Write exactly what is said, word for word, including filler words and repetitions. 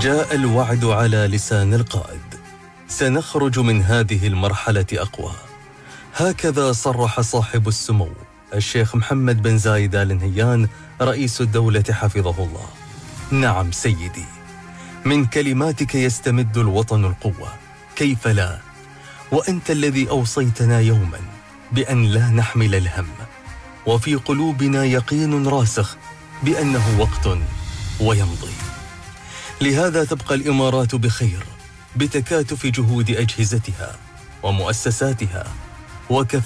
جاء الوعد على لسان القائد، سنخرج من هذه المرحلة أقوى. هكذا صرح صاحب السمو الشيخ محمد بن زايد آل نهيان رئيس الدولة حفظه الله. نعم سيدي، من كلماتك يستمد الوطن القوة، كيف لا؟ وأنت الذي أوصيتنا يوما بأن لا نحمل الهم، وفي قلوبنا يقين راسخ بأنه وقت ويمضي. لهذا تبقى الإمارات بخير بتكاتف جهود أجهزتها ومؤسساتها وكفاءة